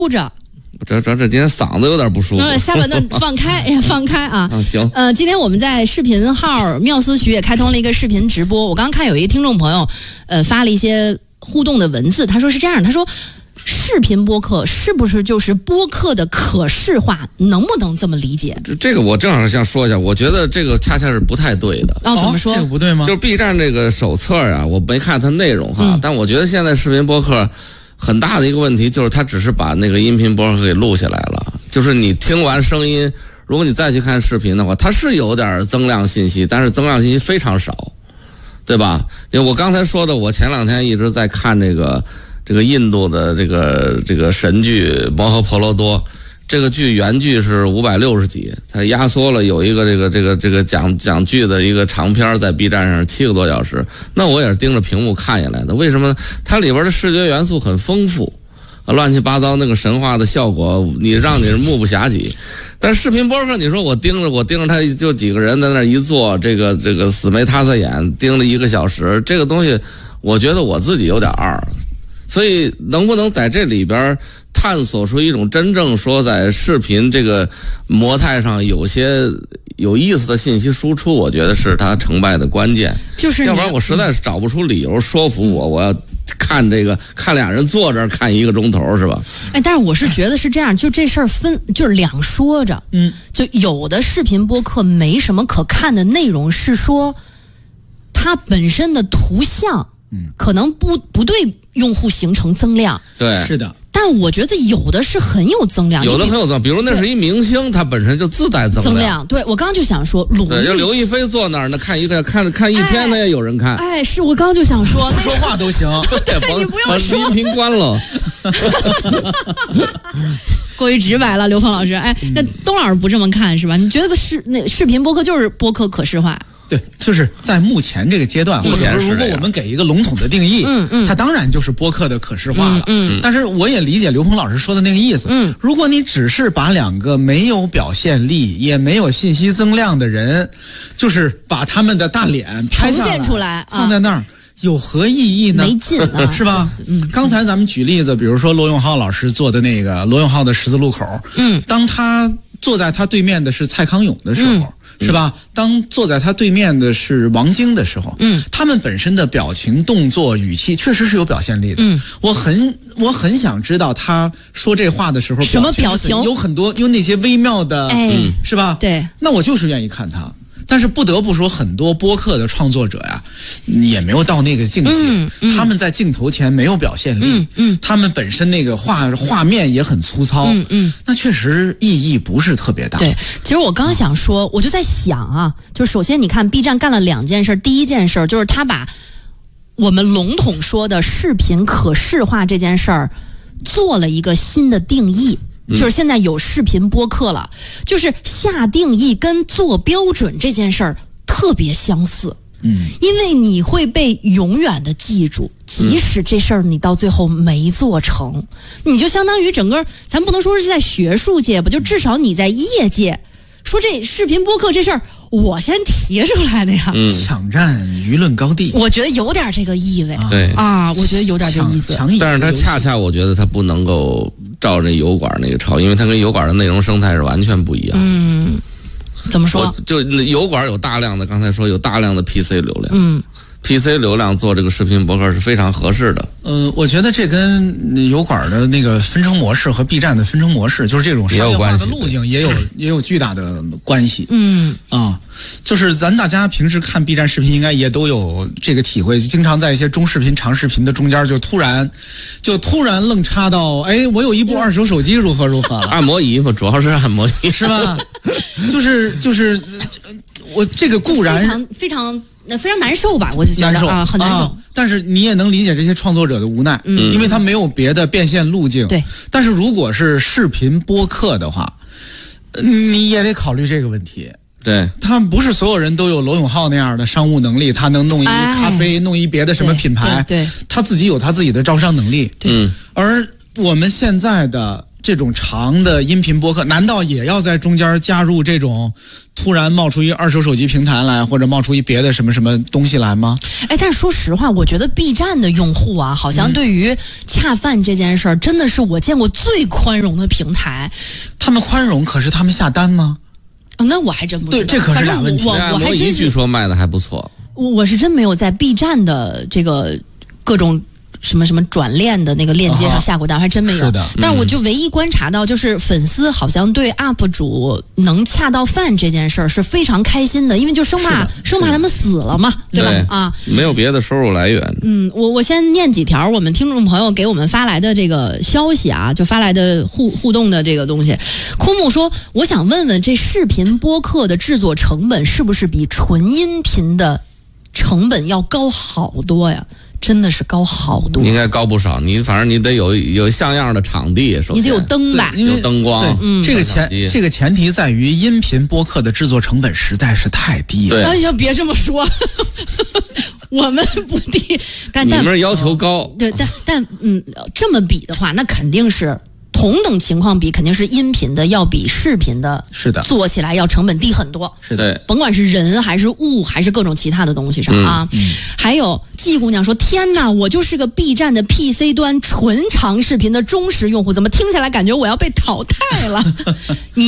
着。 这今天嗓子有点不舒服。 下半段放开，放开啊！ 行。 今天我们在视频号妙思徐也开通了一个视频直播。我刚刚看有一个听众朋友，发了一些互动的文字，他说是这样，他说视频播客是不是就是播客的可视化？能不能这么理解？ 这个我正好想说一下，我觉得这个恰恰是不太对的。 怎么说？ 这个不对吗？ 就是 B 站这个手册啊，我没看它内容哈，但我觉得现在视频播客很大的一个问题就是它只是把那个音频播客给录下来了，就是你听完声音，如果你再去看视频的话，它是有点增量信息，但是增量信息非常少，对吧？因为我刚才说的，我前2天一直在看这个印度的这个神剧《摩诃婆罗多》，这个剧原剧是560集，它压缩了有一个这个讲剧的一个长片在 B 站上7个多小时，那我也是盯着屏幕看下来的。为什么？它里边的视觉元素很丰富，乱七八糟那个神话的效果，让你目不暇接。但是视频播客，你说我盯着他就几个人在那一坐，这个死眉塌色眼盯了1个小时，这个东西我觉得我自己有点二。所以能不能在这里边探索出一种真正说在视频这个模态上有些有意思的信息输出，我觉得是它成败的关键。 就是要不然我实在是找不出理由说服我要看俩人坐这儿看1个钟头，是吧？ 但是我是觉得是这样，就这事儿就是两说着。就有的视频播客没什么可看的内容，是说它本身的图像可能不对用户形成增量。 对， 是的。 但我觉得有的是很有增量， 有的很有增量，比如那是一明星，他本身就自带增量。 对，我刚刚就想说， 对，就刘亦菲坐那儿，那看一天，那也有人看。 是我刚刚就想说， 不说话都行。 对，你不用说， 把音频关了。 过于直白了，刘峰老师。那东老师不这么看是吧？你觉得视频播客就是播客可视化？ 对，就是在目前这个阶段，或者说如果我们给一个笼统的定义，它当然就是播客的可视化了。但是我也理解刘鹏老师说的那个意思。如果你只是把2个没有表现力也没有信息增量的人，就是把他们的大脸拍下来呈现出来， 放在那儿。有何意义呢？ 没劲啊， 是吧？刚才咱们举例子，比如说罗永浩老师做的那个罗永浩的十字路口，当他坐在他对面的是蔡康永的时候，是吧？当坐在他对面的是王晶的时候，他们本身的表情、动作、语气确实是有表现力的。我很想知道他说这话的时候什么表情， 有很多有那些微妙的，是吧？ 对， 那我就是愿意看他。但是不得不说，很多播客的创作者呀，也没有到那个境界。他们在镜头前没有表现力，他们本身那个画面也很粗糙，那确实意义不是特别大。 对，其实我刚想说，我就在想啊，就首先你看 B 站干了2件事，第一件事就是他把我们笼统说的视频可视化这件事儿做了一个新的定义。就是现在有视频播客了，就是下定义跟做标准这件事儿特别相似。因为你会被永远的记住，即使这事儿你到最后没做成，你就相当于整个，咱不能说是在学术界吧，就至少你在业界说这视频播客这事儿，我先提出来的呀。 抢占舆论高地， 我觉得有点这个意味。 对啊，我觉得有点这意思。 但是它恰恰我觉得它不能够照着油管那个抄，因为它跟油管的内容生态是完全不一样。 怎么说？ 就油管有大量的，刚才说有大量的 PC 流量。PC 流量做这个视频博客是非常合适的。 我觉得这跟油管的那个分成模式和 B 站的分成模式，就是这种商业化的路径也有巨大的关系。就是大家平时看 B 站视频应该也都有这个体会，经常在一些中视频、长视频的中间就突然愣插到，我有一部2手手机如何了。 按摩仪嘛，主要是按摩仪， 是吧？就是我这个固然非常难受吧，我就觉得很难受。 但是你也能理解这些创作者的无奈，因为他没有别的变现路径。 对。 但是如果是视频播客的话，你也得考虑这个问题。 对， 他们不是所有人都有罗永浩那样的商务能力，他能弄一咖啡，弄一别的什么品牌， 对， 他自己有他自己的招商能力。而我们现在的这种长的音频播客，难道也要在中间加入这种突然冒出一二手手机平台来，或者冒出一别的什么什么东西来吗？ 但说实话，我觉得 B 站的用户啊，好像对于恰饭这件事儿，真的是我见过最宽容的平台。 他们宽容，可是他们下单吗？ 那我还真不知道。 对，这可是俩问题。 我还真是据说卖的还不错。 我是真没有在 B 站的这个各种什么转链的那个链接上下过单，还真没有。 是的， 但是我就唯一观察到，就是粉丝好像对 UP 主能恰到饭这件事儿是非常开心的，因为就生怕他们死了嘛，对吧？啊， 没有别的收入来源。 我先念几条我们听众朋友给我们发来的这个消息啊，就发来的互动的这个东西。枯木说，我想问问，这视频播客的制作成本是不是比纯音频的成本要高好多呀？真的是高好多， 应该高不少。反正你得有像样的场地，首先你得有灯吧， 有灯光。 这个前提在于音频播客的制作成本实在是太低了。 哎呀，别这么说，我们不低，但你们要求高。 对，但这么比的话，那肯定是。同等情况比，肯定是音频的要比视频的， 是的， 做起来要成本低很多。 是的， 甭管是人还是物还是各种其他的东西上啊。还有季姑娘说：“天哪，我就是个 B 站的 PC 端纯长视频的忠实用户，怎么听起来感觉我要被淘汰了？”你